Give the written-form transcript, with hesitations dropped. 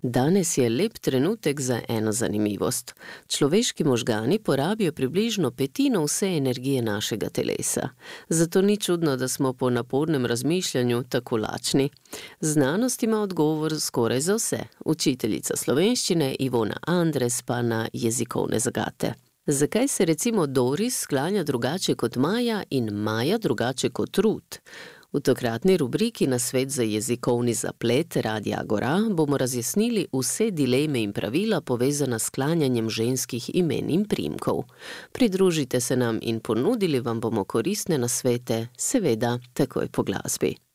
Danes je lep trenutek za eno zanimivost. Človeški možgani porabijo približno petino vse energije našega telesa. Zato ni čudno, da smo po napornem razmišljanju tako lačni. Znanost ima odgovor skoraj za vse. Učiteljica slovenščine Ivona Andres pa na jezikovne zagate. Zakaj se recimo Doris sklanja drugače kot Maja in Maja drugače kot Rut? V tokratni rubriki Nasvet za jezikovni zaplet Radia Agora bomo razjasnili vse dileme in pravila povezana s sklanjanjem ženskih imen in priimkov. Pridružite se nam in ponudili vam bomo koristne nasvete, seveda takoj po glasbi.